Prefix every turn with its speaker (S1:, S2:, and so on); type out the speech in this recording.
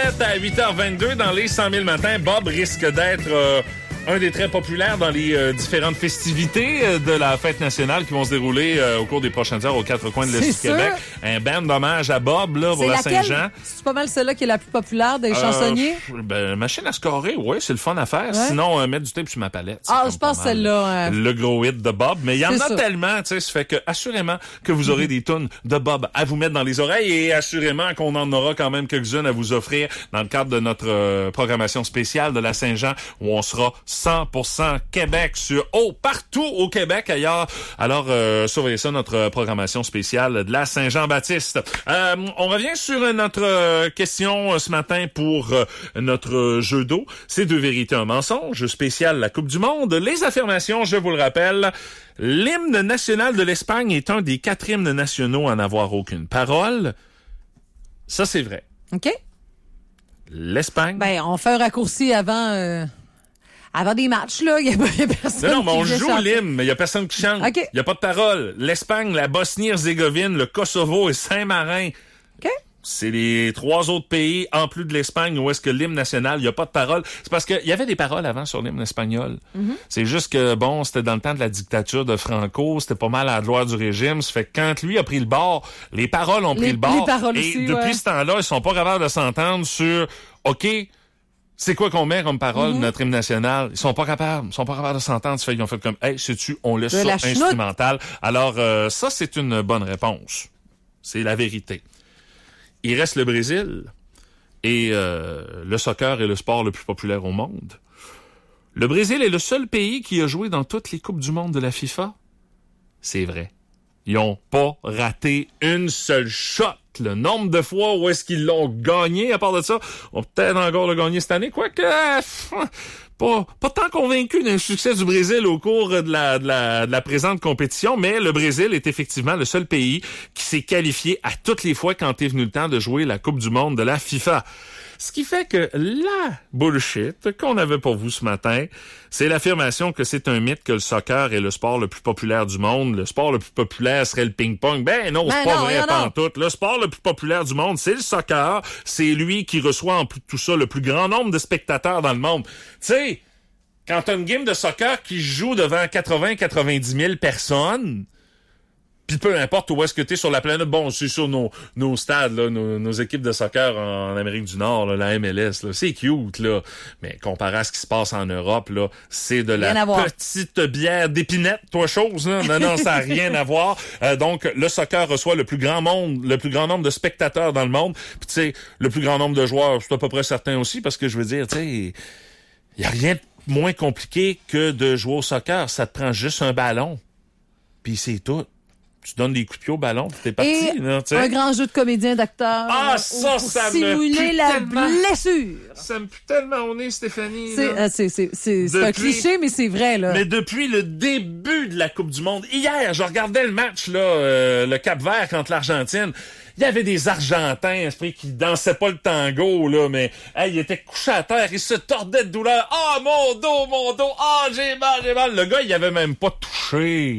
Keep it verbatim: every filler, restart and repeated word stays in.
S1: Nicolette à huit heures vingt-deux dans les cent mille matins. Bob risque d'être euh, un des très populaires dans les euh, différentes festivités euh, de la fête nationale qui vont se dérouler euh, au cours des prochaines heures aux quatre coins de l'Est du Québec. Un band d'hommage à Bob là, pour
S2: c'est
S1: la
S2: laquelle?
S1: Saint-Jean.
S2: C'est pas mal celle-là qui est la plus populaire des
S1: Euh,
S2: chansonniers?
S1: Ben, machine à scorer, oui, c'est le fun à faire.
S2: Ouais.
S1: Sinon, euh, mettre du tape sur ma palette.
S2: Ah,
S1: comme
S2: je pense
S1: pas mal
S2: celle-là. euh,
S1: Le gros hit de Bob. Mais il y en
S2: C'est
S1: a
S2: ça.
S1: tellement, tu sais, ça fait que assurément que vous aurez des tunes de Bob à vous mettre dans les oreilles et assurément qu'on en aura quand même quelques-unes à vous offrir dans le cadre de notre euh, programmation spéciale de la Saint-Jean où on sera cent pour cent Québec sur oh partout au Québec ailleurs. Alors euh, surveillez ça, notre programmation spéciale de la Saint-Jean-Baptiste. Euh, on revient sur notre euh, question euh, ce matin pour euh, notre jeu d'eau. C'est deux vérités, un mensonge spécial la Coupe du Monde. Les affirmations, je vous le rappelle. L'hymne national de l'Espagne est un des quatre hymnes nationaux à n'avoir aucune parole. Ça, c'est vrai.
S2: OK.
S1: L'Espagne.
S2: Ben, on fait un raccourci avant... euh, Avant des matchs, là, il y a pas personne
S1: Non, non, mais on
S2: qui vient
S1: joue
S2: chanter.
S1: l'hymne, mais il y a personne qui chante.
S2: OK.
S1: Il y a pas de parole. L'Espagne, la Bosnie-Herzégovine, le Kosovo et Saint-Marin.
S2: OK.
S1: C'est les trois autres pays, en plus de l'Espagne, où est-ce que l'hymne national, il n'y a pas de paroles. C'est parce qu'il y avait des paroles avant sur l'hymne espagnol. Mm-hmm. C'est juste que, bon, c'était dans le temps de la dictature de Franco, c'était pas mal à la gloire du régime. Ça fait que quand lui a pris le bord, les paroles ont pris
S2: Les-
S1: le bord.
S2: les paroles
S1: et
S2: aussi,
S1: depuis
S2: ouais.
S1: ce temps-là, ils sont pas capables de s'entendre sur, OK, c'est quoi qu'on met comme parole de
S2: Mm-hmm.
S1: notre hymne national? Ils sont pas capables. Ils sont pas capables de s'entendre. Ça fait qu'ils ont fait comme, hey, sais-tu, on laisse
S2: De
S1: ça
S2: la chenoute.
S1: instrumental. Alors, euh, ça, c'est une bonne réponse. C'est la vérité. Il reste le Brésil. Et euh, le soccer est le sport le plus populaire au monde. Le Brésil est le seul pays qui a joué dans toutes les Coupes du monde de la FIFA. C'est vrai. Ils ont pas raté une seule shot. Le nombre de fois où est-ce qu'ils l'ont gagné, à part de ça, on va peut-être encore le gagner cette année, quoique euh, pas, pas tant convaincu d'un succès du Brésil au cours de la, de, la, de la présente compétition, mais le Brésil est effectivement le seul pays qui s'est qualifié à toutes les fois quand est venu le temps de jouer la Coupe du monde de la FIFA. Ce qui fait que la bullshit qu'on avait pour vous ce matin, c'est l'affirmation que c'est un mythe que le soccer est le sport le plus populaire du monde. Le sport le plus populaire serait le ping-pong. Ben non, c'est
S2: Ben
S1: pas
S2: non,
S1: vrai
S2: non, non.
S1: pantoute. Le sport le plus populaire du monde, c'est le soccer. C'est lui qui reçoit en plus de tout ça le plus grand nombre de spectateurs dans le monde. Tu sais, quand t'as une game de soccer qui joue devant quatre-vingts à quatre-vingt-dix mille personnes... Puis peu importe où est-ce que t'es sur la planète, bon, c'est sur nos, nos stades, là, nos, nos équipes de soccer en Amérique du Nord, là, la M L S, là, c'est cute, là. Mais comparé à ce qui se passe en Europe, là, c'est de
S2: Rien
S1: la
S2: à voir.
S1: petite bière d'épinette, toi chose, là. Non, non, ça n'a rien à voir. Euh, donc, le soccer reçoit le plus grand monde, le plus grand nombre de spectateurs dans le monde. Puis tu sais, le plus grand nombre de joueurs, c'est à peu près certain aussi, parce que je veux dire, tu sais, il y a rien de moins compliqué que de jouer au soccer. Ça te prend juste un ballon. Puis c'est tout. Tu donnes des coups de pied au ballon, puis t'es parti.
S2: Et
S1: là, tu sais.
S2: un grand jeu de comédien, d'acteur.
S1: Ah,
S2: euh,
S1: ça,
S2: pour
S1: ça me
S2: simuler
S1: pue
S2: la
S1: tellement.
S2: blessure.
S1: Ça me pue tellement au nez, Stéphanie.
S2: C'est,
S1: là.
S2: euh, c'est, c'est, c'est, c'est un
S1: Depuis-
S2: cliché, mais c'est vrai, là.
S1: Mais depuis le début de la Coupe du monde, hier, je regardais le match, là, euh, le Cap-Vert contre l'Argentine. Il y avait des Argentins, esprit, qui dansaient pas le tango, là, mais hey, ils étaient couchés à terre, ils se tordaient de douleur. Ah, mon dos, mon dos, ah, j'ai mal, j'ai mal. Le gars, il avait même pas touché.